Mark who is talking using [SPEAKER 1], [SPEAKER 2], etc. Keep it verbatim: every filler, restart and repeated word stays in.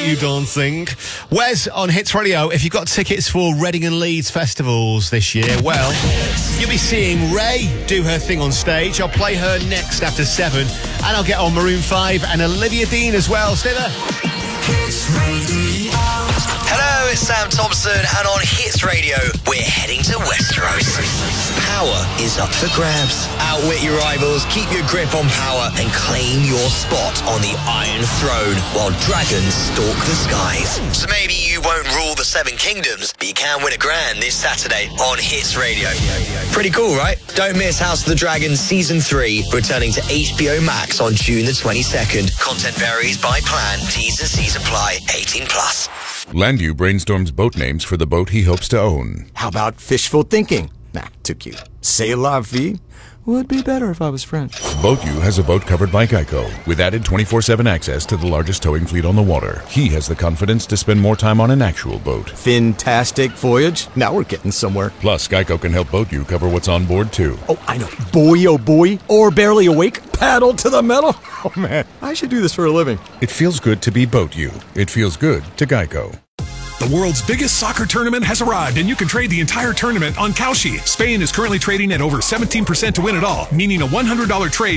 [SPEAKER 1] You Dancing. Wes on Hits Radio. If you've got tickets for Reading and Leeds festivals this year, well, you'll be seeing Ray do her thing on stage. I'll play her next after seven, and I'll get on Maroon five and Olivia Dean as well. Stay there.
[SPEAKER 2] Hits Radio.
[SPEAKER 3] Hello, it's Sam Thompson, and on Hits Radio, we're heading to Westeros. Power is up for grabs. Outwit your rivals, keep your grip on power, and claim your spot on the Iron Throne while dragons stalk the skies. So maybe you won't rule the Seven Kingdoms, but you can win a grand this Saturday on Hits Radio. Pretty cool, right? Don't miss House of the Dragon Season three, returning to H B O Max on June the twenty-second. Content varies by plan. T's and C's apply. eighteen plus.
[SPEAKER 4] Landu brainstorms boat names for the boat he hopes to own.
[SPEAKER 5] How about fishful thinking? Nah, too cute. C'est la vie? Would be better if I was French.
[SPEAKER 4] BoatU has a boat covered by Geico, with added twenty-four seven access to the largest towing fleet on the water. He has the confidence to spend more time on an actual boat.
[SPEAKER 5] Fantastic voyage. Now we're getting somewhere.
[SPEAKER 4] Plus, Geico can help BoatU cover what's on board, too.
[SPEAKER 5] Oh, I know. Boy, oh boy. Or barely awake. Paddle to the metal. Oh, man. I should do this for a living.
[SPEAKER 4] It feels good to be BoatU. It feels good to Geico.
[SPEAKER 6] The world's biggest soccer tournament has arrived, and you can trade the entire tournament on Kalshi. Spain is currently trading at over seventeen percent to win it all, meaning a one hundred dollars trade